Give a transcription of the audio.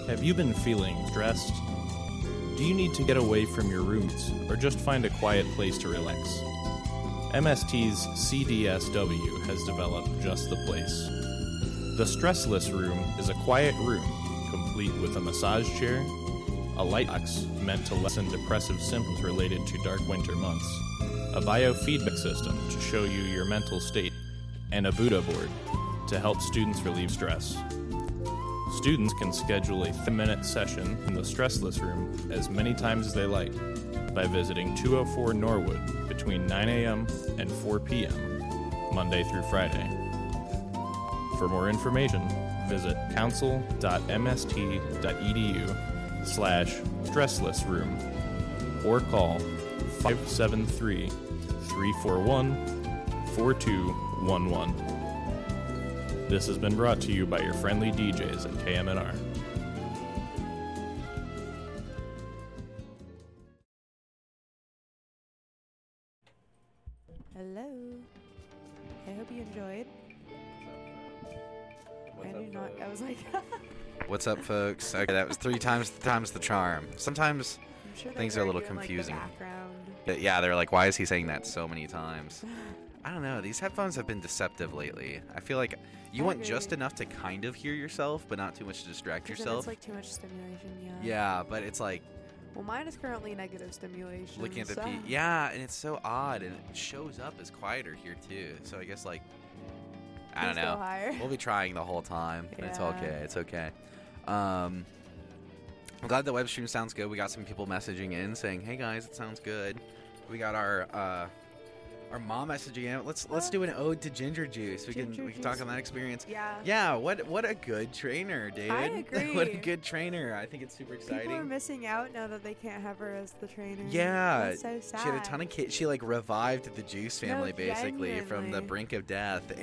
Have you been feeling stressed? Do you need to get away from your rooms or just find a quiet place to relax? MST's CDSW has developed just the place. The Stressless Room is a quiet room, complete with a massage chair, a light box meant to lessen depressive symptoms related to dark winter months, a biofeedback system to show you your mental state, and a Buddha board to help students relieve stress. Students can schedule a 30-minute session in the Stressless Room as many times as they like by visiting 204 Norwood between 9 a.m. and 4 p.m., Monday through Friday. For more information, visit council.mst.edu/stresslessroom or call 573-341-4211. This has been brought to you by your friendly DJs at KMNR. Hello. I hope you enjoyed. I was like, What's up, folks? Okay, that was 3 times the charm. Sometimes I'm sure things are a little doing, confusing. Like, the background. Yeah, they're like, why is he saying that so many times? I don't know. These headphones have been deceptive lately. I feel like you want just enough to kind of hear yourself, but not too much to distract yourself. It's like too much stimulation, yeah. Yeah, but it's like... Well, mine is currently negative stimulation. Looking at the yeah, and it's so odd, and it shows up as quieter here, too. So I guess, like... I don't know. We'll be trying the whole time. Yeah. It's okay. It's okay. I'm glad the web stream sounds good. We got some people messaging in saying, "Hey guys, it sounds good." We got our mom messaging in. Let's do an ode to Ginger Juice. We can talk on that experience. Yeah. Yeah. What a good trainer, David. I agree. What a good trainer. I think it's super exciting. People are missing out now that they can't have her as the trainer. Yeah. That's so sad. She had a ton of kids. She like revived the Juice family basically from the brink of death,